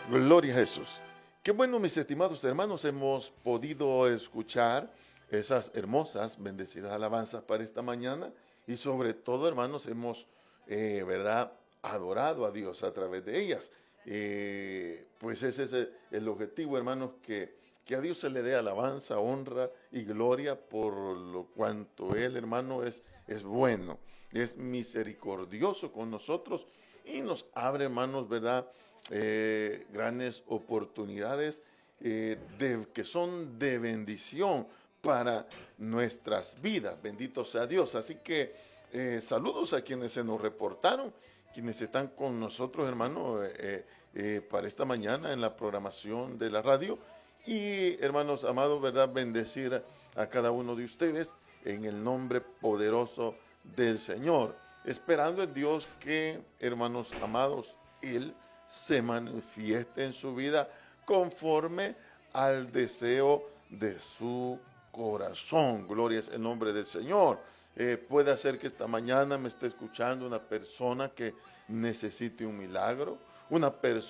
Gloria a Jesús. Qué bueno, mis estimados hermanos, hemos podido escuchar esas hermosas, bendecidas alabanzas para esta mañana y sobre todo, hermanos, hemos, ¿verdad?, adorado a Dios a través de ellas. Pues ese es el objetivo, hermanos, que a Dios se le dé alabanza, honra y gloria por lo cuanto Él, hermano, es bueno, es misericordioso con nosotros y nos abre, hermanos, ¿verdad?, grandes oportunidades que son de bendición para nuestras vidas. Bendito sea Dios. Así que saludos a quienes se nos reportaron, quienes están con nosotros, hermano, para esta mañana en la programación de la radio. Y hermanos amados, ¿verdad? Bendecir a cada uno de ustedes en el nombre poderoso del Señor. Esperando en Dios que, hermanos amados, Él se manifieste en su vida conforme al deseo de su corazón. Gloria es el nombre del Señor. Puede ser que esta mañana me esté escuchando una persona que necesite un milagro, una persona